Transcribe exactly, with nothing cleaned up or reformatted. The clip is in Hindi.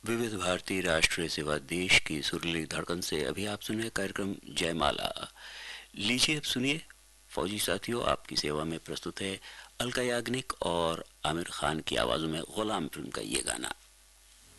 विविध भारती राष्ट्रीय सेवा देश की सुरीली धड़कन से अभी आप सुने कार्यक्रम जयमाला। लीजिए अब सुनिए फौजी साथियों, आपकी सेवा में प्रस्तुत है अलका याग्निक और आमिर खान की आवाज़ों में गुलाम फिल्म का ये गाना।